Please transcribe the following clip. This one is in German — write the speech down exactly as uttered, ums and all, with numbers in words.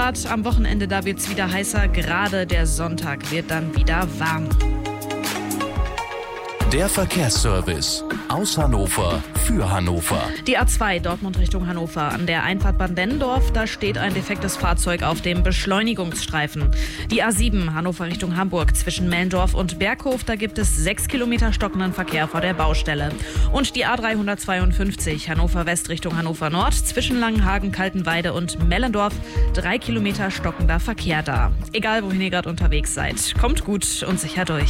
Grad. Am Wochenende, da wird's wieder heißer. Gerade der Sonntag wird dann wieder warm. Der Verkehrsservice aus Hannover für Hannover. Die A zwei Dortmund Richtung Hannover. An der Einfahrt Bad Dennendorf, da steht ein defektes Fahrzeug auf dem Beschleunigungsstreifen. Die A sieben Hannover Richtung Hamburg zwischen Mellendorf und Berghof, da gibt es sechs Kilometer stockenden Verkehr vor der Baustelle. Und die A dreihundertzweiundfünfzig Hannover West Richtung Hannover Nord zwischen Langenhagen, Kaltenweide und Mellendorf, drei Kilometer stockender Verkehr da. Egal wohin ihr gerade unterwegs seid, kommt gut und sicher durch.